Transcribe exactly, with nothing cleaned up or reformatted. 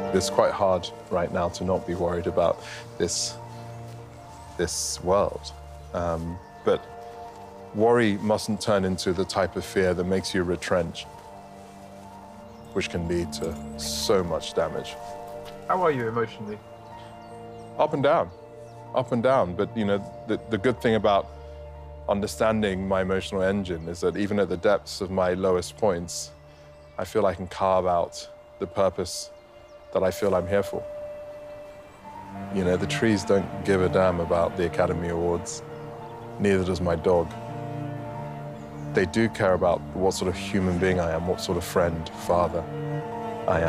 It's quite hard right now to not be worried about this, this world. Um, but worry mustn't turn into the type of fear that makes you retrench, which can lead to so much damage. How are you emotionally? Up and down, up and down. But, you know, the, the good thing about understanding my emotional engine is that even at the depths of my lowest points, I feel I can carve out the purpose that I feel I'm here for. You know, the trees don't give a damn about the Academy Awards. Neither does my dog. They do care about what sort of human being I am, what sort of friend, father.